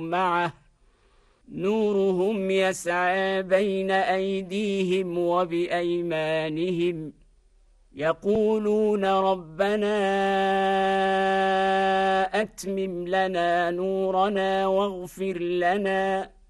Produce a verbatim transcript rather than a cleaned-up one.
معه نورهم يسعى بين أيديهم وبأيمانهم يقولون ربنا أتمم لنا نورنا واغفر لنا